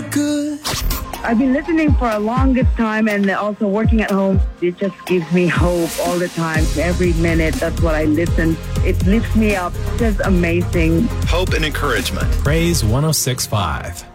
good. I've been listening for a longest time and also working at home. It just gives me hope all the time. Every minute, that's what I listen. It lifts me up. Just amazing. Hope and encouragement. Praise 106.5.